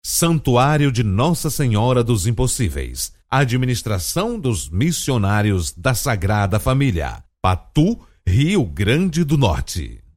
Santuário de Nossa Senhora dos Impossíveis. Administração dos Missionários da Sagrada Família. Patu, Rio Grande do Norte.